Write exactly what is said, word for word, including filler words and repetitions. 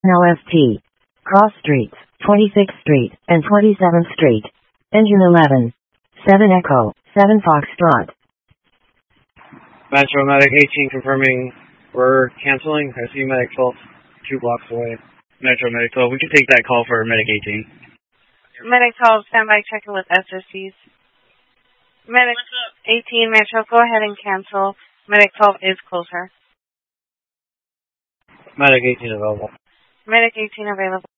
L S T. Cross Streets, twenty-sixth Street, and twenty-seventh Street. Engine eleven. seven Echo, seven Foxtrot. Metro Medic eighteen confirming we're canceling. I see Medic twelve two blocks away. Metro Medic twelve, we can take that call for Medic eighteen. Medic twelve, standby checking with S S Cs. Medic eighteen, Metro, go ahead and cancel. Medic twelve is closer. Medic eighteen available. Medic eighteen available.